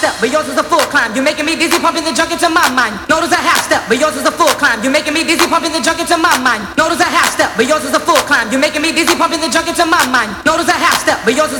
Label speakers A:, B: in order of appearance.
A: step, but yours is a full climb. You're making me dizzy, pumping the junk into my mind. Notice a half step, but yours is a full climb. You're making me dizzy, pumping the junk into my mind. Notice a half step, but yours is a full climb. You're making me dizzy, pumping the junk into my mind. Notice a half step, but yours